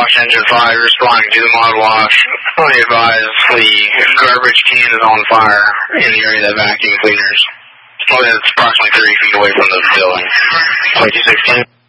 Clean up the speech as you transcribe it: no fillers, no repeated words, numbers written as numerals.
wash engine 5, responding to the mod wash. Only advise the garbage can is on fire in the area of vacuum cleaners. Well, it's approximately 30 feet away from the building. 2216.